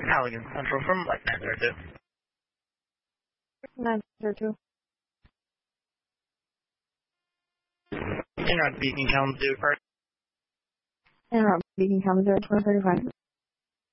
Allegan Central from like 902. 902. Interrupt Beacon Kalamazoo first. Interrupt Beacon Kalamazoo 435.